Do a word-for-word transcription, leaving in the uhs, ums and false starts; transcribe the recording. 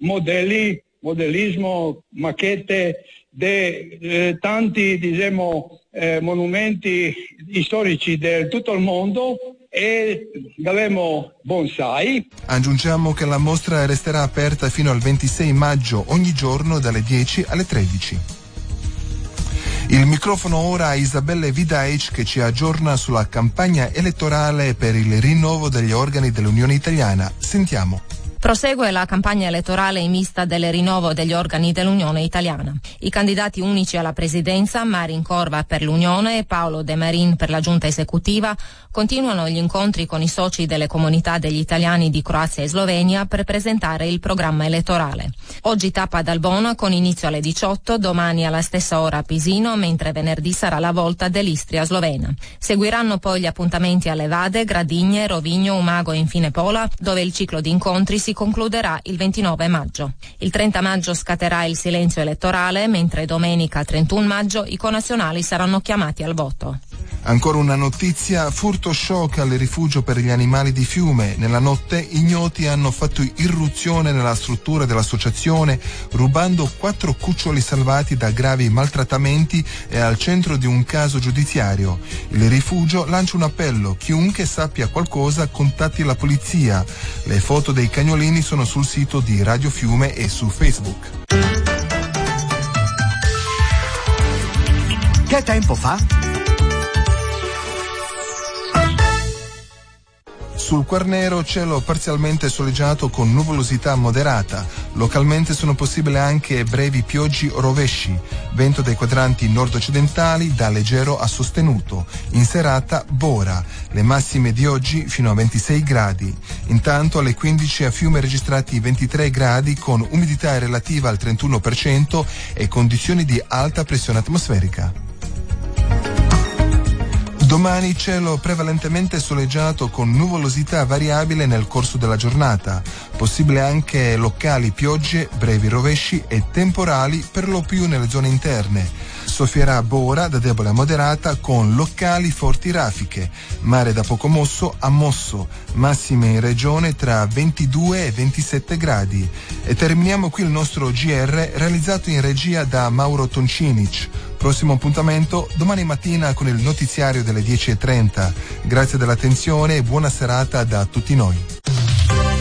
modelli, modellismo, macchette di eh, tanti diciamo, eh, monumenti storici di tutto il mondo e abbiamo bonsai. Aggiungiamo che la mostra resterà aperta fino al ventisei maggio ogni giorno dalle dieci alle tredici. Il microfono ora a Isabelle Vidaic che ci aggiorna sulla campagna elettorale per il rinnovo degli organi dell'Unione Italiana. Sentiamo. Prosegue la campagna elettorale mista del rinnovo degli organi dell'Unione Italiana. I candidati unici alla presidenza, Marin Corva per l'Unione e Paolo De Marin per la giunta esecutiva, continuano gli incontri con i soci delle comunità degli italiani di Croazia e Slovenia per presentare il programma elettorale. Oggi tappa ad Albona con inizio alle diciotto, domani alla stessa ora a Pisino, mentre venerdì sarà la volta dell'Istria slovena. Seguiranno poi gli appuntamenti a Levade, Gradigne, Rovigno, Umago e infine Pola, dove il ciclo di incontri si concluderà il ventinove maggio. Il trenta maggio scatterà il silenzio elettorale, mentre domenica trentuno maggio i connazionali saranno chiamati al voto. Ancora una notizia, furto shock al rifugio per gli animali di Fiume. Nella notte ignoti hanno fatto irruzione nella struttura dell'associazione rubando quattro cuccioli salvati da gravi maltrattamenti e al centro di un caso giudiziario. Il rifugio lancia un appello: chiunque sappia qualcosa contatti la polizia. Le foto dei cagnolini sono sul sito di Radio Fiume e su Facebook. Che tempo fa? Sul Quarnero cielo parzialmente soleggiato con nuvolosità moderata. Localmente sono possibili anche brevi piogge o rovesci. Vento dai quadranti nord-occidentali da leggero a sostenuto. In serata Bora. Le massime di oggi fino a ventisei gradi. Intanto alle quindici a Fiume registrati ventitré gradi con umidità relativa al trentuno per cento e condizioni di alta pressione atmosferica. Domani cielo prevalentemente soleggiato con nuvolosità variabile nel corso della giornata, possibile anche locali piogge, brevi rovesci e temporali per lo più nelle zone interne. Soffierà a Bora da debole a moderata con locali forti raffiche, mare da poco mosso a mosso, massime in regione tra ventidue e ventisette gradi. E terminiamo qui il nostro G R realizzato in regia da Mauro Toncinic. Prossimo appuntamento domani mattina con il notiziario delle dieci e trenta. Grazie dell'attenzione e buona serata da tutti noi.